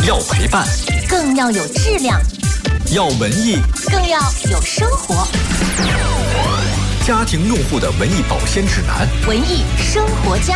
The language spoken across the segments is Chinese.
要陪伴， 更要有质量； 要文艺， 更要有生活。 家庭用户的文艺保鲜指南， 文艺生活家。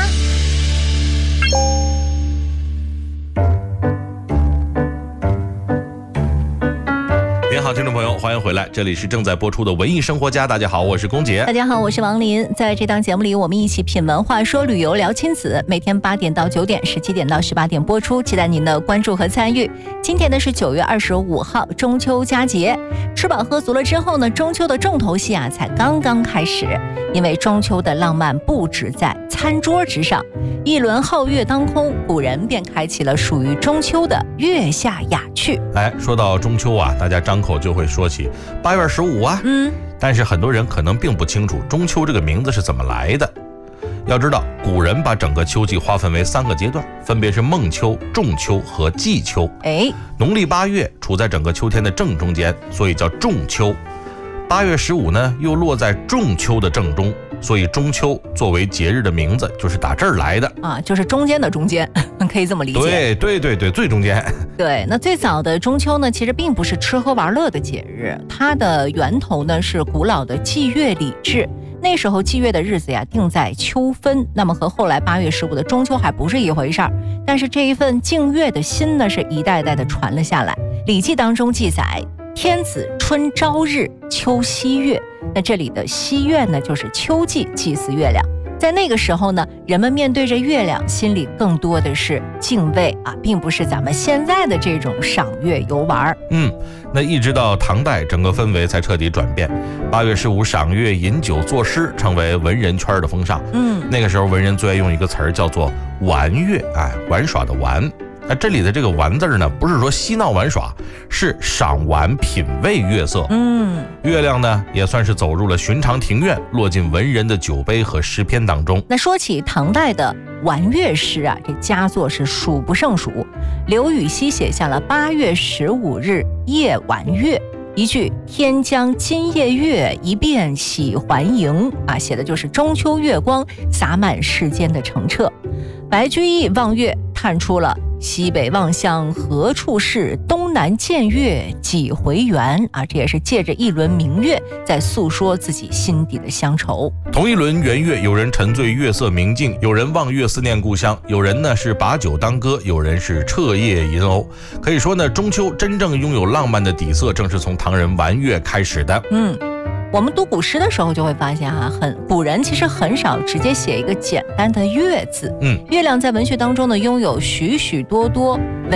您好，听众朋友，欢迎回来，这里是正在播出的文艺生活家。大家好，我是龚杰。 大家好，我是王林。在这档节目里，我们一起品文化，说旅游，聊亲子。每天8点到9点，17点到18点播出，期待您的关注和参与。今天呢是9月25号，中秋佳节。吃饱喝足了之后呢，中秋的重头戏才刚刚开始。因为中秋的浪漫不止在餐桌之上，一轮皓月当空，古人便开启了属于中秋的月下雅趣。 说到中秋大家张口就会说起8月15但是很多人可能并不清楚中秋这个名字是怎么来的。要知道，古人把整个秋季划分为3个阶段，分别是孟秋、仲秋和季秋。农历8月处在整个秋天的正中间，所以叫仲秋。8月15呢，又落在仲秋的正中，所以中秋作为节日的名字就是打这儿来的就是中间的中间，可以这么理解。 对，最中间。 对，那最早的中秋呢，其实并不是吃喝玩乐的节日，它的源头呢是古老的祭月礼制。那时候祭月的日子定在秋分，那么和后来8月15的中秋还不是一回事儿。但是这一份敬月的心呢，是一代代的传了下来。《礼记》当中记载，天子春朝日，秋夕月。那这里的夕月呢，就是秋季祭祀月亮。在那个时候呢，人们面对着月亮，心里更多的是敬畏并不是咱们现在的这种赏月游玩。 那一直到唐代，整个氛围才彻底转变。8月15赏月、饮酒作诗，成为文人圈的风尚。那个时候文人最爱用一个词儿叫做玩月，玩耍的玩。这里的这个玩字呢，不是说嬉闹玩耍，是赏玩品味月色。月亮呢，也算是走入了寻常庭院，落进文人的酒杯和诗篇当中。 那说起唐代的玩月诗这佳作是数不胜数。刘禹锡写下了8月15日夜玩月，一句天将今夜月，一遍喜还迎写的就是中秋月光洒满世间的澄澈。白居易望月探出了西北望向何处是，东南见月几回圆这也是借着一轮明月在诉说自己心底的乡愁。 同一轮圆月，有人沉醉月色明净，有人望月思念故乡，有人呢是把酒当歌，有人是彻夜吟鸥。可以说呢，中秋真正拥有浪漫的底色，正是从唐人玩月开始的。 我们读古诗的时候就会发现古人其实很少直接写一个简单的月字。月亮在文学当中呢，拥有许许多多